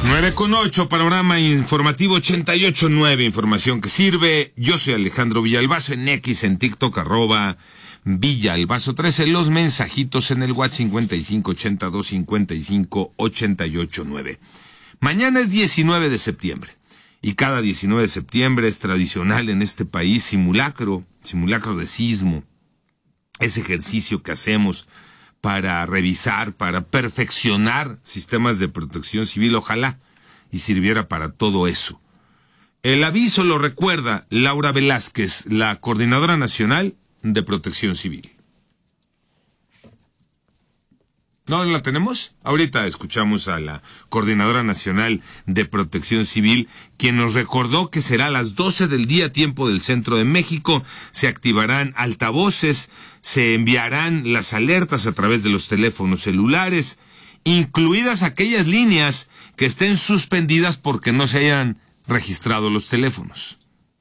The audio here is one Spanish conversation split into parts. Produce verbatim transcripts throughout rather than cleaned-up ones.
nueve con ocho, panorama informativo ochenta y ocho punto nueve, información que sirve. Yo soy Alejandro Villalbazo, en X, en TikTok, arroba Villalbazo trece, los mensajitos en el WhatsApp cincuenta y cinco ochenta y dos cincuenta y cinco ochenta y ocho nueve. Mañana es diecinueve de septiembre, y cada diecinueve de septiembre es tradicional en este país simulacro, simulacro de sismo, ese ejercicio que hacemos para revisar, para perfeccionar sistemas de protección civil, ojalá y sirviera para todo eso. El aviso lo recuerda Laura Velázquez, la Coordinadora Nacional de Protección Civil. ¿No la tenemos? Ahorita escuchamos a la Coordinadora Nacional de Protección Civil, quien nos recordó que será a las doce del día, tiempo del centro de México. Se activarán altavoces, se enviarán las alertas a través de los teléfonos celulares, incluidas aquellas líneas que estén suspendidas porque no se hayan registrado los teléfonos.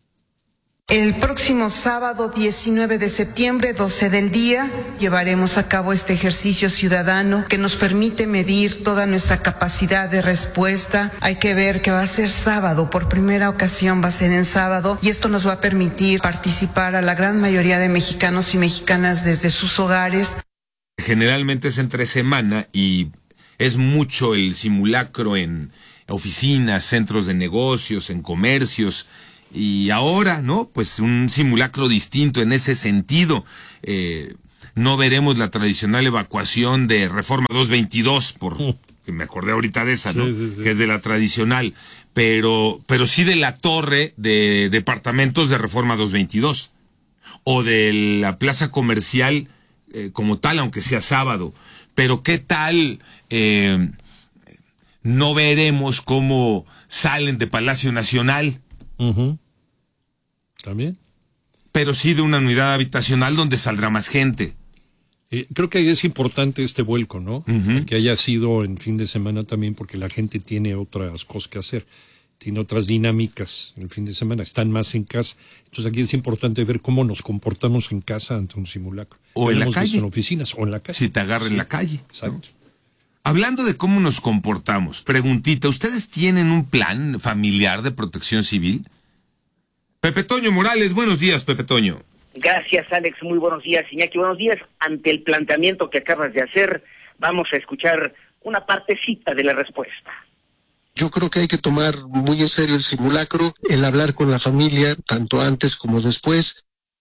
El próximo sábado diecinueve de septiembre, doce del día, llevaremos a cabo este ejercicio ciudadano que nos permite medir toda nuestra capacidad de respuesta. Hay que ver que va a ser sábado, por primera ocasión va a ser en sábado, y esto nos va a permitir participar a la gran mayoría de mexicanos y mexicanas desde sus hogares. Generalmente es entre semana y es mucho el simulacro en oficinas, centros de negocios, en comercios. Y ahora, ¿no? Pues un simulacro distinto en ese sentido. Eh, no veremos la tradicional evacuación de Reforma doscientos veintidós, por que me acordé ahorita de esa, ¿no? Sí, sí, sí. Que es de la tradicional, pero, pero sí de la torre de departamentos de Reforma doscientos veintidós, o de la plaza comercial eh, como tal, aunque sea sábado. Pero ¿qué tal? Eh, no veremos cómo salen de Palacio Nacional. Uh-huh. También. Pero sí de una unidad habitacional donde saldrá más gente. Eh, creo que es importante este vuelco, ¿no? Uh-huh. Que haya sido en fin de semana también, porque la gente tiene otras cosas que hacer, tiene otras dinámicas en el fin de semana, están más en casa. Entonces aquí es importante ver cómo nos comportamos en casa ante un simulacro. O en la calle. En oficinas o en la calle. Si te agarra sí. en la calle. Exacto. ¿No? Hablando de cómo nos comportamos, preguntita, ¿ustedes tienen un plan familiar de protección civil? Pepe Toño Morales, buenos días, Pepe Toño. Gracias, Alex, muy buenos días, Iñaki, buenos días. Ante el planteamiento que acabas de hacer, vamos a escuchar una partecita de la respuesta. Yo creo que hay que tomar muy en serio el simulacro, el hablar con la familia, tanto antes como después.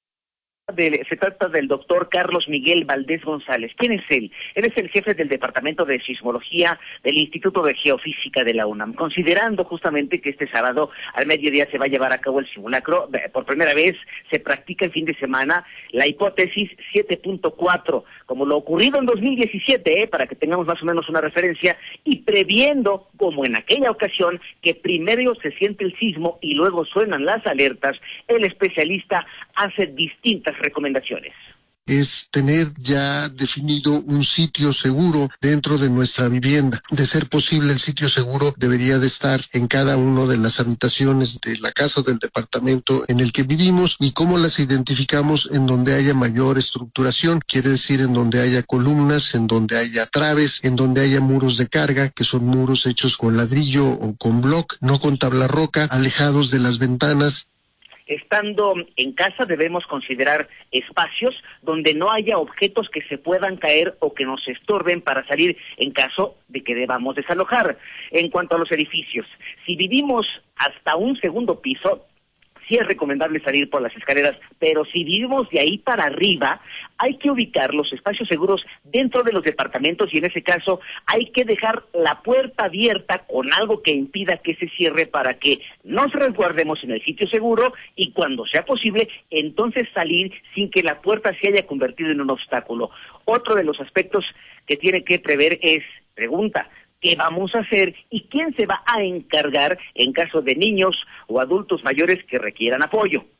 De, se trata del doctor Carlos Miguel Valdés González. ¿Quién es él? Él es el jefe del Departamento de Sismología del Instituto de Geofísica de la UNAM. Considerando justamente que este sábado al mediodía se va a llevar a cabo el simulacro, por primera vez se practica el fin de semana la hipótesis siete punto cuatro, como lo ocurrido en dos mil diecisiete, ¿eh? Para que tengamos más o menos una referencia, y previendo, como en aquella ocasión, que primero se siente el sismo y luego suenan las alertas, el especialista hace distintas recomendaciones. Es tener ya definido un sitio seguro dentro de nuestra vivienda. De ser posible, el sitio seguro debería de estar en cada una de las habitaciones de la casa o del departamento en el que vivimos. ¿Y cómo las identificamos? En donde haya mayor estructuración, quiere decir en donde haya columnas, en donde haya traves, en donde haya muros de carga, que son muros hechos con ladrillo o con bloc, no con tabla roca, alejados de las ventanas. Estando en casa debemos considerar espacios donde no haya objetos que se puedan caer o que nos estorben para salir en caso de que debamos desalojar. En cuanto a los edificios, si vivimos hasta un segundo piso, sí es recomendable salir por las escaleras, pero si vivimos de ahí para arriba, hay que ubicar los espacios seguros dentro de los departamentos y en ese caso hay que dejar la puerta abierta con algo que impida que se cierre para que nos resguardemos en el sitio seguro y cuando sea posible, entonces salir sin que la puerta se haya convertido en un obstáculo. Otro de los aspectos que tiene que prever es, pregunta, ¿qué vamos a hacer y quién se va a encargar en caso de niños o adultos mayores que requieran apoyo?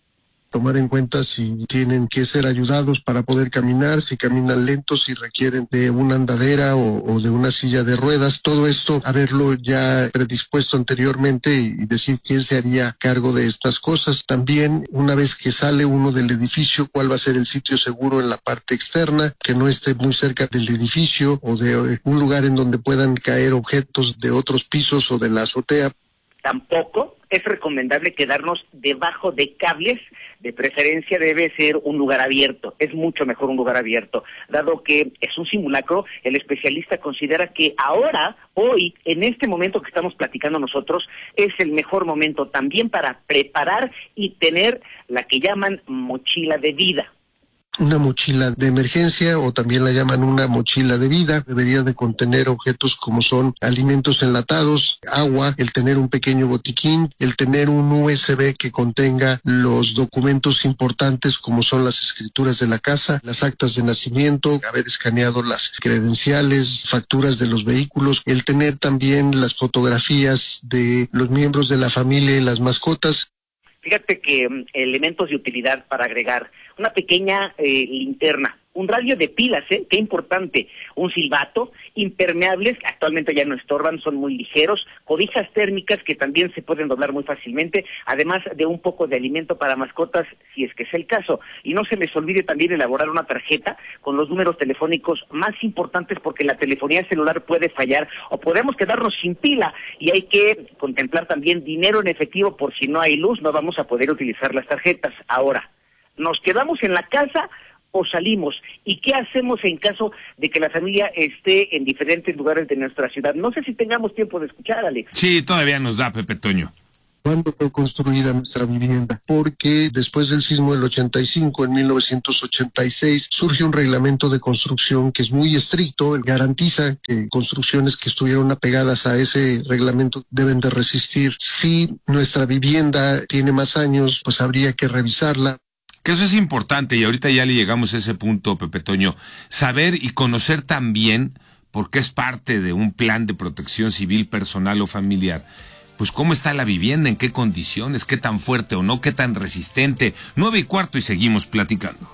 tomar en cuenta si tienen que ser ayudados para poder caminar, si caminan lentos, si requieren de una andadera o, o de una silla de ruedas. Todo esto, haberlo ya predispuesto anteriormente y, y decir quién se haría cargo de estas cosas. También, una vez que sale uno del edificio, cuál va a ser el sitio seguro en la parte externa, que no esté muy cerca del edificio o de eh, un lugar en donde puedan caer objetos de otros pisos o de la azotea. Tampoco es recomendable quedarnos debajo de cables. De preferencia debe ser un lugar abierto, es mucho mejor un lugar abierto. Dado que es un simulacro, el especialista considera que ahora, hoy, en este momento que estamos platicando nosotros, es el mejor momento también para preparar y tener la que llaman mochila de vida. Una mochila de emergencia, o también la llaman una mochila de vida, debería de contener objetos como son alimentos enlatados, agua, el tener un pequeño botiquín, el tener un U S B que contenga los documentos importantes como son las escrituras de la casa, las actas de nacimiento, haber escaneado las credenciales, facturas de los vehículos, el tener también las fotografías de los miembros de la familia y las mascotas. Fíjate que um, elementos de utilidad para agregar: una pequeña eh, linterna, un radio de pilas, ¿eh? Qué importante, un silbato, impermeables, que actualmente ya no estorban, son muy ligeros, cobijas térmicas que también se pueden doblar muy fácilmente, además de un poco de alimento para mascotas, si es que es el caso. Y no se les olvide también elaborar una tarjeta con los números telefónicos más importantes, porque la telefonía celular puede fallar o podemos quedarnos sin pila, y hay que contemplar también dinero en efectivo por si no hay luz, no vamos a poder utilizar las tarjetas. Ahora, ¿nos quedamos en la casa o salimos? ¿Y qué hacemos en caso de que la familia esté en diferentes lugares de nuestra ciudad? No sé si tengamos tiempo de escuchar, Alex. Sí, todavía nos da, Pepe Toño. ¿Cuándo fue construida nuestra vivienda? Porque después del sismo del ochenta y cinco, en mil novecientos ochenta y seis, surge un reglamento de construcción que es muy estricto, garantiza que construcciones que estuvieron apegadas a ese reglamento deben de resistir. Si nuestra vivienda tiene más años, pues habría que revisarla. Que eso es importante, y ahorita ya le llegamos a ese punto, Pepe Toño, saber y conocer también, porque es parte de un plan de protección civil personal o familiar, pues cómo está la vivienda, en qué condiciones, qué tan fuerte o no, qué tan resistente. Nueve y cuarto y seguimos platicando.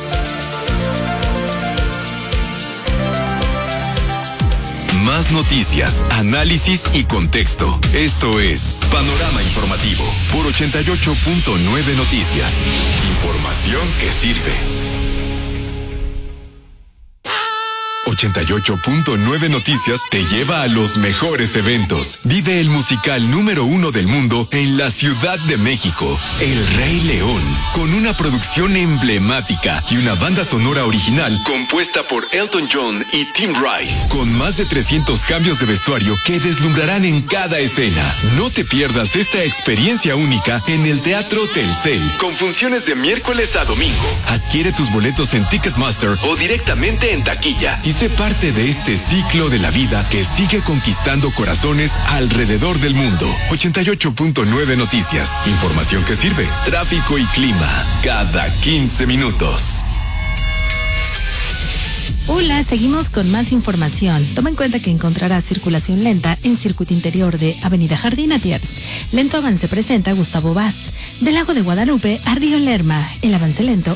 Más noticias, análisis y contexto. Esto es Panorama Informativo por ochenta y ocho punto nueve Noticias. Información que sirve. ochenta y ocho punto nueve Noticias te lleva a los mejores eventos. Vive el musical número uno del mundo en la Ciudad de México, El Rey León, con una producción emblemática y una banda sonora original compuesta por Elton John y Tim Rice, con más de trescientos cambios de vestuario que deslumbrarán en cada escena. No te pierdas esta experiencia única en el Teatro Telcel, con funciones de miércoles a domingo. Adquiere tus boletos en Ticketmaster o directamente en taquilla y sé parte de este ciclo de la vida que sigue conquistando corazones alrededor del mundo. ochenta y ocho punto nueve Noticias. Información que sirve. Tráfico y clima. Cada quince minutos. Hola, seguimos con más información. Toma en cuenta que encontrarás circulación lenta en circuito interior de Avenida Jardín Atiers. Lento avance presenta Gustavo Vaz. Del Lago de Guadalupe a Río Lerma. El avance lento